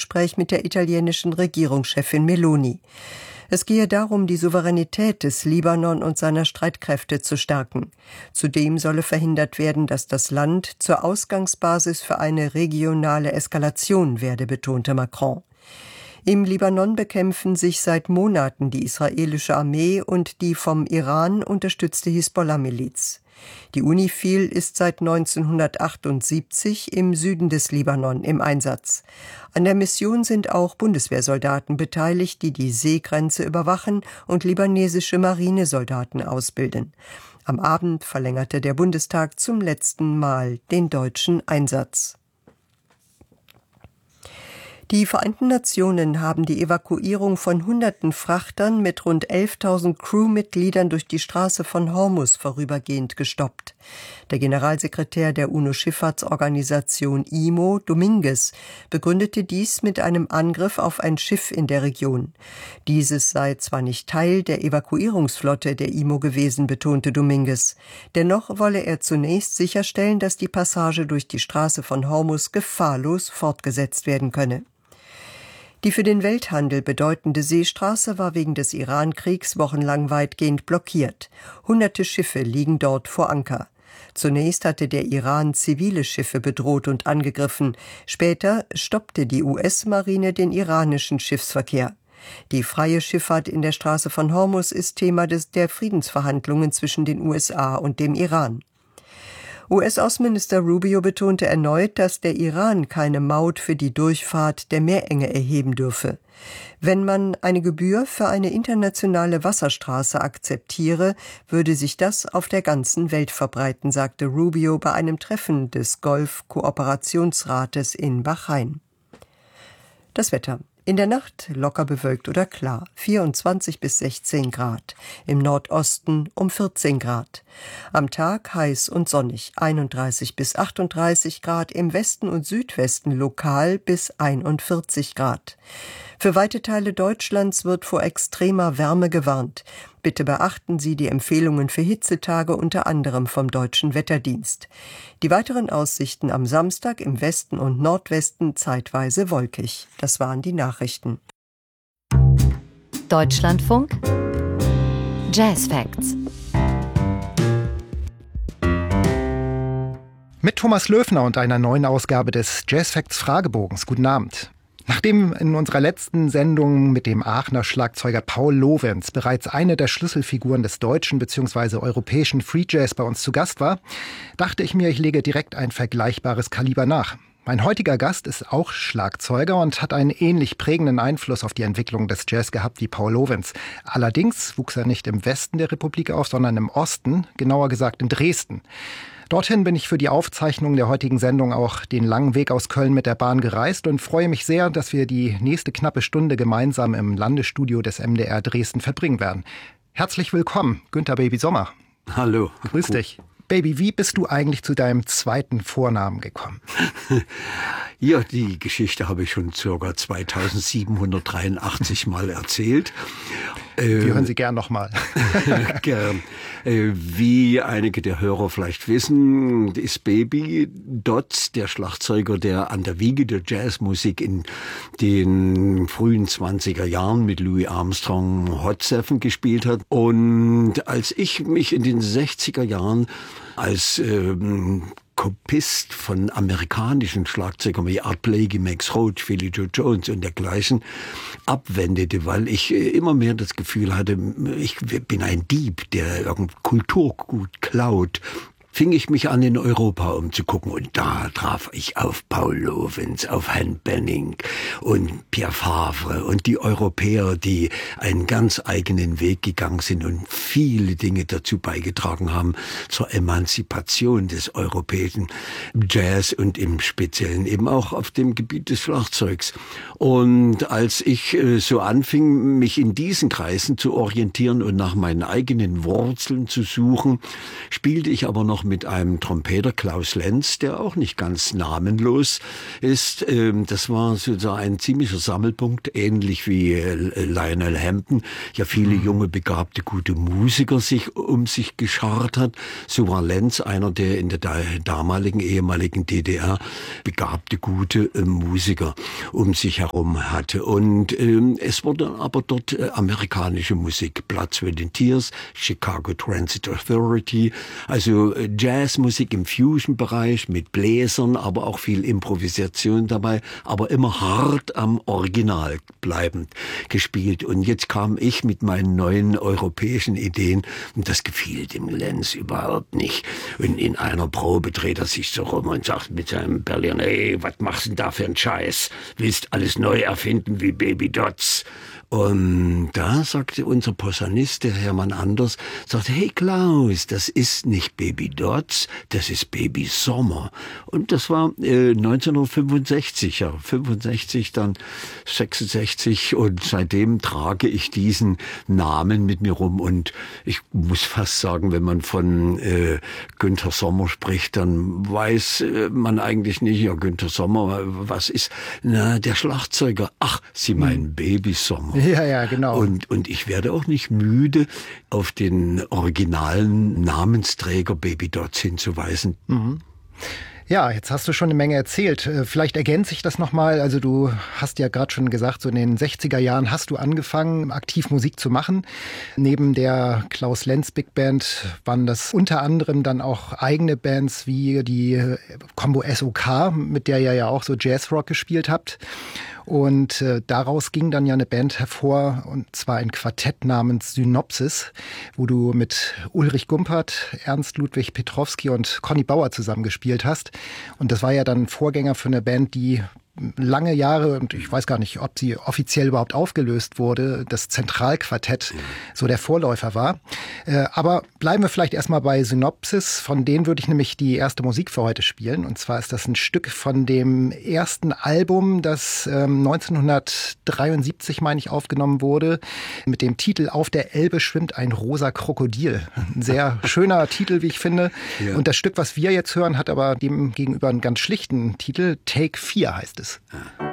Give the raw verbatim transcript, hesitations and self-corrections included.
Gespräch mit der italienischen Regierungschefin Meloni. Es gehe darum, die Souveränität des Libanon und seiner Streitkräfte zu stärken. Zudem solle verhindert werden, dass das Land zur Ausgangsbasis für eine regionale Eskalation werde, betonte Macron. Im Libanon bekämpfen sich seit Monaten die israelische Armee und die vom Iran unterstützte Hisbollah-Miliz. Die UNIFIL ist seit neunzehnhundertachtundsiebzig im Süden des Libanon im Einsatz. An der Mission sind auch Bundeswehrsoldaten beteiligt, die die Seegrenze überwachen und libanesische Marinesoldaten ausbilden. Am Abend verlängerte der Bundestag zum letzten Mal den deutschen Einsatz. Die Vereinten Nationen haben die Evakuierung von hunderten Frachtern mit rund elftausend Crewmitgliedern durch die Straße von Hormuz vorübergehend gestoppt. Der Generalsekretär der UNO-Schifffahrtsorganisation I M O, Dominguez, begründete dies mit einem Angriff auf ein Schiff in der Region. Dieses sei zwar nicht Teil der Evakuierungsflotte der I M O gewesen, betonte Dominguez. Dennoch wolle er zunächst sicherstellen, dass die Passage durch die Straße von Hormuz gefahrlos fortgesetzt werden könne. Die für den Welthandel bedeutende Seestraße war wegen des Iran-Kriegs wochenlang weitgehend blockiert. Hunderte Schiffe liegen dort vor Anker. Zunächst hatte der Iran zivile Schiffe bedroht und angegriffen. Später stoppte die U S-Marine den iranischen Schiffsverkehr. Die freie Schifffahrt in der Straße von Hormuz ist Thema des, der Friedensverhandlungen zwischen den U S A und dem Iran. U S-Außenminister Rubio betonte erneut, dass der Iran keine Maut für die Durchfahrt der Meerenge erheben dürfe. Wenn man eine Gebühr für eine internationale Wasserstraße akzeptiere, würde sich das auf der ganzen Welt verbreiten, sagte Rubio bei einem Treffen des Golf-Kooperationsrates in Bahrain. Das Wetter. In der Nacht locker bewölkt oder klar, vierundzwanzig bis sechzehn Grad. Im Nordosten um vierzehn Grad. Am Tag heiß und sonnig, einunddreißig bis achtunddreißig Grad, im Westen und Südwesten lokal bis einundvierzig Grad. Für weite Teile Deutschlands wird vor extremer Wärme gewarnt. Bitte beachten Sie die Empfehlungen für Hitzetage unter anderem vom Deutschen Wetterdienst. Die weiteren Aussichten am Samstag im Westen und Nordwesten zeitweise wolkig. Das waren die Nachrichten. Deutschlandfunk Jazz Facts. Mit Thomas Löfner und einer neuen Ausgabe des Jazz Facts Fragebogens. Guten Abend. Nachdem in unserer letzten Sendung mit dem Aachener Schlagzeuger Paul Lorenz bereits eine der Schlüsselfiguren des deutschen bzw. europäischen Free Jazz bei uns zu Gast war, dachte ich mir, ich lege direkt ein vergleichbares Kaliber nach. Mein heutiger Gast ist auch Schlagzeuger und hat einen ähnlich prägenden Einfluss auf die Entwicklung des Jazz gehabt wie Paul Lorenz. Allerdings wuchs er nicht im Westen der Republik auf, sondern im Osten, genauer gesagt in Dresden. Dorthin bin ich für die Aufzeichnung der heutigen Sendung auch den langen Weg aus Köln mit der Bahn gereist und freue mich sehr, dass wir die nächste knappe Stunde gemeinsam im Landesstudio des M D R Dresden verbringen werden. Herzlich willkommen, Günther Baby Sommer. Hallo. Grüß dich. Baby, wie bist du eigentlich zu deinem zweiten Vornamen gekommen? Ja, die Geschichte habe ich schon ca. zweitausendsiebenhundertdreiundachtzig Mal erzählt. Wir hören sie gern nochmal. Gern. Wie einige der Hörer vielleicht wissen, ist Baby Dotz der Schlagzeuger, der an der Wiege der Jazzmusik in den frühen zwanziger Jahren mit Louis Armstrong Hot Seven gespielt hat. Und als ich mich in den sechziger Jahren als ähm, Kopist von amerikanischen Schlagzeugern wie Art Blakey, Max Roach, Philly Joe Jones und dergleichen abwendete, weil ich immer mehr das Gefühl hatte, ich bin ein Dieb, der irgendein Kulturgut klaut, fing ich mich an, in Europa umzugucken und da traf ich auf Paul Lorenz, auf Herrn Benning und Pierre Favre und die Europäer, die einen ganz eigenen Weg gegangen sind und viele Dinge dazu beigetragen haben zur Emanzipation des europäischen Jazz und im Speziellen eben auch auf dem Gebiet des Schlagzeugs. Und als ich so anfing, mich in diesen Kreisen zu orientieren und nach meinen eigenen Wurzeln zu suchen, spielte ich aber noch noch mit einem Trompeter, Klaus Lenz, der auch nicht ganz namenlos ist. Das war sozusagen ein ziemlicher Sammelpunkt, ähnlich wie Lionel Hampton, ja viele junge, begabte, gute Musiker sich um sich geschart hat. So war Lenz einer, der in der damaligen, ehemaligen D D R begabte, gute Musiker um sich herum hatte. Und ähm, es wurde aber dort äh, amerikanische Musik, Blood, Sweat and Tears, Chicago Transit Authority, also äh, Jazzmusik im Fusion-Bereich mit Bläsern, aber auch viel Improvisation dabei, aber immer hart am Original bleibend gespielt. Und jetzt kam ich mit meinen neuen europäischen Ideen und das gefiel dem Lenz überhaupt nicht. Und in einer Probe dreht er sich so rum und sagt mit seinem Berliner, ey, was machst du denn da für einen Scheiß? Willst alles neu erfinden wie Baby Dots? Und da sagte unser Posaunist, der Hermann Anders, sagte, hey Klaus, das ist nicht Baby Dots, das ist Baby Sommer. Und das war äh, neunzehnhundertfünfundsechzig, ja, fünfundsechzig, dann sechsundsechzig und seitdem trage ich diesen Namen mit mir rum und ich muss fast sagen, wenn man von äh, Günther Sommer spricht, dann weiß äh, man eigentlich nicht, ja Günther Sommer, was ist, na, der Schlagzeuger, ach, Sie meinen hm. Baby Sommer. Ja, ja, genau. Und, und ich werde auch nicht müde, auf den originalen Namensträger Baby Dots hinzuweisen. Mhm. Ja, jetzt hast du schon eine Menge erzählt. Vielleicht ergänze ich das nochmal. Also du hast ja gerade schon gesagt, so in den sechziger Jahren hast du angefangen, aktiv Musik zu machen. Neben der Klaus Lenz Big Band waren das unter anderem dann auch eigene Bands wie die Combo S O K, mit der ihr ja auch so Jazzrock gespielt habt. Und äh, daraus ging dann ja eine Band hervor, und zwar ein Quartett namens Synopsis, wo du mit Ulrich Gumpert, Ernst Ludwig Petrowski und Conny Bauer zusammengespielt hast. Und das war ja dann Vorgänger für eine Band, die lange Jahre, und ich weiß gar nicht, ob sie offiziell überhaupt aufgelöst wurde, das Zentralquartett so der Vorläufer war. Äh, aber bleiben wir vielleicht erstmal bei Synopsis. Von denen würde ich nämlich die erste Musik für heute spielen. Und zwar ist das ein Stück von dem ersten Album, das ähm, neunzehnhundertdreiundsiebzig, meine ich, aufgenommen wurde, mit dem Titel Auf der Elbe schwimmt ein rosa Krokodil. Ein sehr schöner Titel, wie ich finde. Ja. Und das Stück, was wir jetzt hören, hat aber dem gegenüber einen ganz schlichten Titel. Take vier heißt es. Ja.